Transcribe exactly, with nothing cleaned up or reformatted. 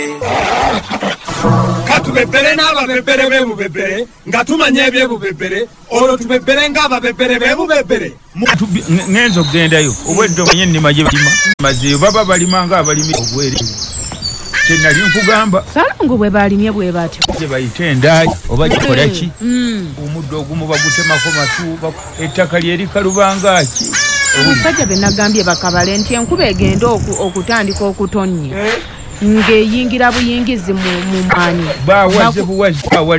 Katubebere n'ababebere b'ebubebere nga tumanya ebyebubebere olwo tubebere ng'ababebere b'ebubebere. Ngenzo kugendayo obwedde omanye ennima gye balima mazeyo baba balima ng'abalimi obwere. Kye nali nkugamba Salongo bwe balimye bwe batyo gye bayita endaayi oba gikola ki omuddo ogumu bagutemako matu ettaka lye likalubangaki. Omusajja be nagambye bakabale nti enkuba egenda okutandika okutonnya ng'eyingira buyingizi mu maanyi bawaze buwazi